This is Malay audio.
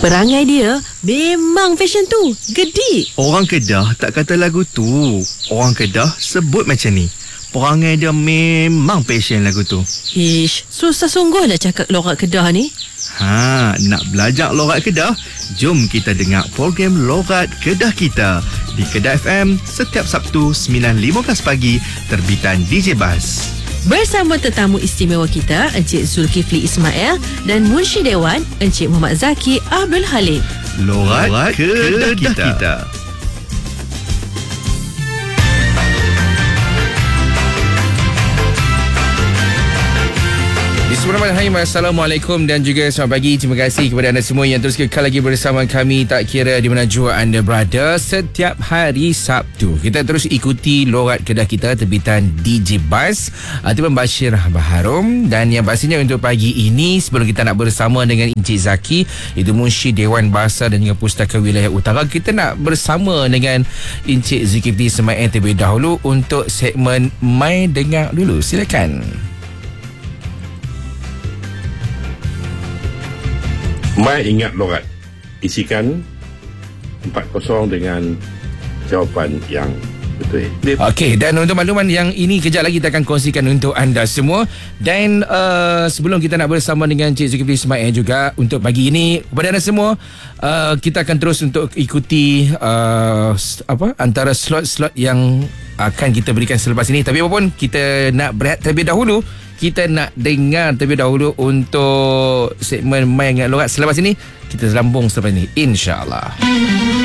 Perangai dia memang fashion tu. Gedik. Orang Kedah tak kata lagu tu. Orang Kedah sebut macam ni. Perangai dia memang passion lagu tu. Ish, susah sungguh nak cakap lorat Kedah ni. Nak belajar lorat Kedah? Jom kita dengar program Lorat Kedah Kita di Kedah FM setiap Sabtu 9.15 pagi terbitan DJ Bas. Bersama tetamu istimewa kita, Encik Zulkifli Ismail dan Munshi Dewan, Encik Muhammad Zaki Abdul Halim. Lorat Kedah Kita. Bismillahirrahmanirrahim. Assalamualaikum dan juga selamat pagi. Terima kasih kepada anda semua yang terus kekal lagi bersama kami, tak kira di mana jua anda berada. Setiap hari Sabtu kita terus ikuti Lorat Kedah Kita terbitan DJ Bas ataupun Bashir Baharom. Dan yang pastinya untuk pagi ini, sebelum kita nak bersama dengan Encik Zaki, itu Munshi Dewan Bahasa dan juga Pustaka Wilayah Utara, kita nak bersama dengan Encik Zulkifli Ismail terlebih dahulu untuk segmen Mai Dengar Dulu. Silakan. Mai Ingat Lorat. Isikan 40 dengan jawapan yang betul. Okey, dan untuk makluman yang ini kejap lagi kita akan kongsikan untuk anda semua. Dan sebelum kita nak bersama dengan Encik Zulkifli Ismail juga untuk pagi ini, kepada anda semua, kita akan terus untuk ikuti antara slot-slot yang akan kita berikan selepas ini. Tapi apapun, kita nak berehat terlebih dahulu. Kita nak dengar terlebih dahulu untuk segmen Mai Ingat Lorat. Selepas ini kita sambung selepas ini, InsyaAllah.